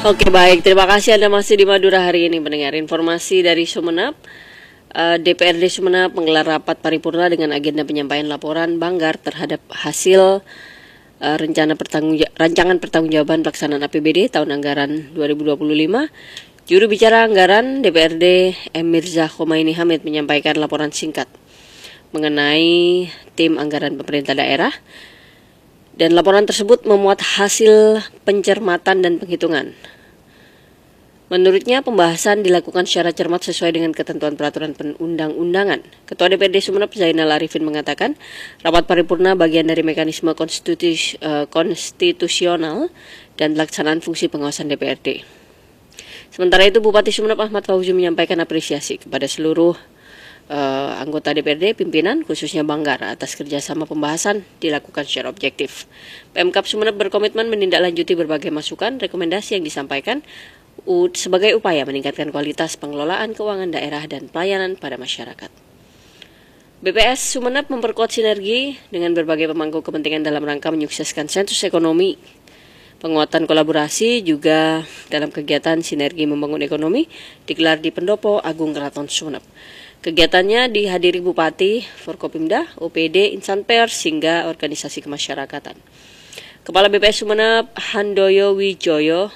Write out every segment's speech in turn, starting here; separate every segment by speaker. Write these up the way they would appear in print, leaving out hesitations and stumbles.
Speaker 1: Oke, baik, terima kasih Anda masih di Madura hari ini mendengar informasi dari Sumeneb. DPRD Sumeneb menggelar rapat paripurna dengan agenda penyampaian laporan Banggar terhadap hasil rancangan pertanggungjawaban pelaksanaan APBD tahun anggaran 2025. Juru bicara anggaran DPRD M. Mirza Khomeini Hamid menyampaikan laporan singkat mengenai tim anggaran pemerintah daerah. Dan laporan tersebut memuat hasil pencermatan dan penghitungan. Menurutnya, pembahasan dilakukan secara cermat sesuai dengan ketentuan peraturan perundang-undangan. Ketua DPRD Sumeneb Zainal Arifin mengatakan, rapat paripurna bagian dari mekanisme konstitusional dan pelaksanaan fungsi pengawasan DPRD. Sementara itu, Bupati Sumeneb Ahmad Fauzi menyampaikan apresiasi kepada seluruh anggota DPRD, pimpinan, khususnya Banggar, atas kerjasama pembahasan dilakukan secara objektif. Pemkab Sumeneb berkomitmen menindaklanjuti berbagai masukan, rekomendasi yang disampaikan sebagai upaya meningkatkan kualitas pengelolaan keuangan daerah dan pelayanan pada masyarakat. BPS Sumeneb memperkuat sinergi dengan berbagai pemangku kepentingan dalam rangka menyukseskan sensus ekonomi. Penguatan kolaborasi juga dalam kegiatan sinergi membangun ekonomi digelar di Pendopo Agung Keraton Sumeneb. Kegiatannya dihadiri Bupati, Forkopimda, OPD, insan pers, hingga organisasi kemasyarakatan. Kepala BPS Sumeneb Handoyo Wijoyo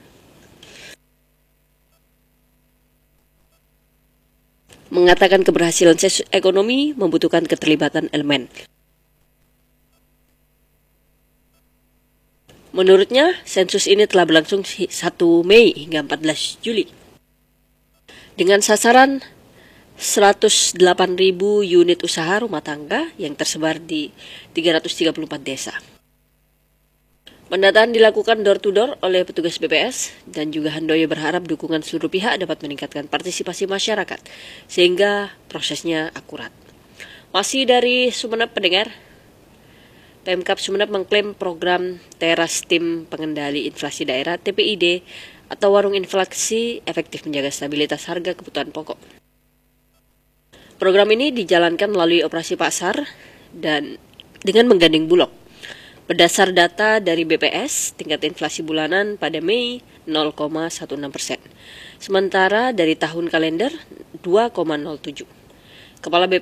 Speaker 1: mengatakan keberhasilan sensus ekonomi membutuhkan keterlibatan elemen. Menurutnya, sensus ini telah berlangsung 1 Mei hingga 14 Juli. Dengan sasaran 108.000 unit usaha rumah tangga yang tersebar di 334 desa. Pendataan dilakukan door-to-door oleh petugas BPS dan juga Handoyo berharap dukungan seluruh pihak dapat meningkatkan partisipasi masyarakat sehingga prosesnya akurat. Masih dari Sumeneb pendengar, Pemkab Sumeneb mengklaim program Teras Tim Pengendali Inflasi Daerah TPID atau warung inflasi efektif menjaga stabilitas harga kebutuhan pokok. Program ini dijalankan melalui operasi pasar dan dengan menggandeng Bulog. Berdasar data dari BPS, tingkat inflasi bulanan pada Mei 0,16%. Sementara dari tahun kalender 2,07. Kepala BPS